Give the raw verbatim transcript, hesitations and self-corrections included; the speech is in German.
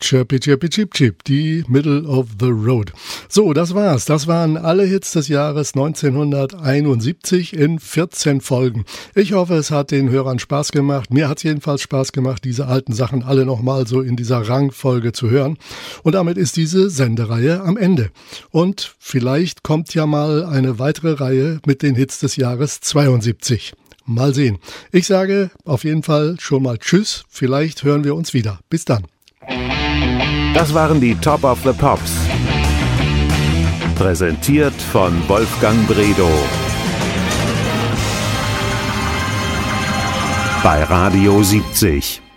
Chirpy Chirpy Chip Chip, die Middle of the Road. So, das war's. Das waren alle Hits des Jahres neunzehnhunderteinundsiebzig in vierzehn Folgen. Ich hoffe, es hat den Hörern Spaß gemacht. Mir hat's jedenfalls Spaß gemacht, diese alten Sachen alle nochmal so in dieser Rangfolge zu hören. Und damit ist diese Sendereihe am Ende. Und vielleicht kommt ja mal eine weitere Reihe mit den Hits des Jahres zweiundsiebzig. Mal sehen. Ich sage auf jeden Fall schon mal Tschüss. Vielleicht hören wir uns wieder. Bis dann. Das waren die Top of the Pops. Präsentiert von Wolfgang Bredow. Bei Radio siebzig.